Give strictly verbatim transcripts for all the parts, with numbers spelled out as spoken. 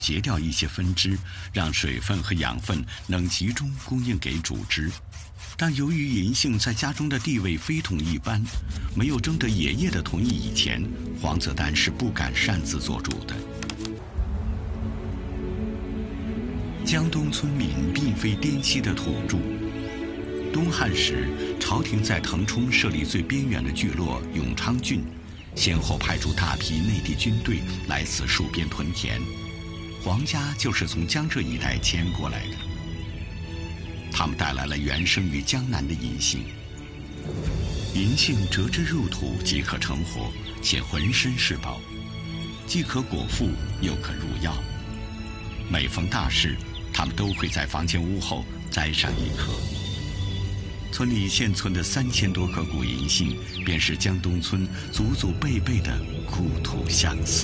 截掉一些分支，让水分和养分能集中供应给主枝。但由于银杏在家中的地位非同一般，没有征得爷爷的同意以前，黄泽丹是不敢擅自做主的。江东村民并非滇西的土著。东汉时，朝廷在腾冲设立最边远的聚落永昌郡，先后派出大批内地军队来此戍边屯田。黄家就是从江浙一带迁过来的。他们带来了原生于江南的银杏。银杏折枝入土即可成活，且浑身是宝，既可果腹，又可入药。每逢大事，他们都会在房间屋后栽上一棵。村里现存的三千多棵古银杏，便是江东村祖祖辈辈的故土相思。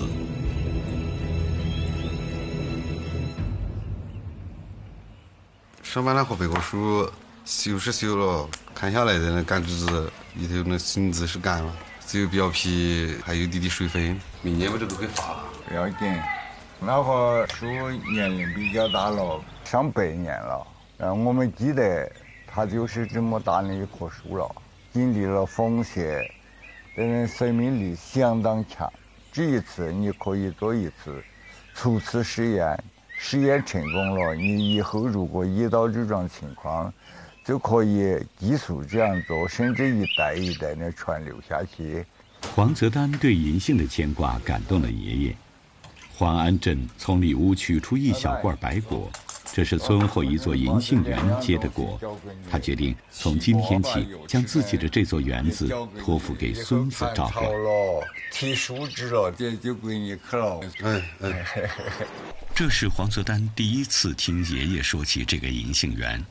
上班了后背个书，修是修了，看下来的那干枝子里头那杏子是干了，只有表皮还有滴滴水分。明年我这都会发。 了解，那棵树年龄比较大了，上百年了。然后我们记得它就是这么大的一棵树了，经历了风雪，但是生命力相当强。这一次你可以做一次初次试验。实验成功了，你以后如果遇到这种情况，就可以继续这样做，甚至一代一代的传流下去。 黄泽丹对银杏的牵挂感动了爷爷。黄安镇从里屋取出一小罐白果，这是村后一座银杏园结的果。他决定从今天起将自己的这座园子托付给孙子照料。 提树枝了，这就归你去了。 哎哎。 这是黄泽丹第一次听爷爷说起这个银杏园。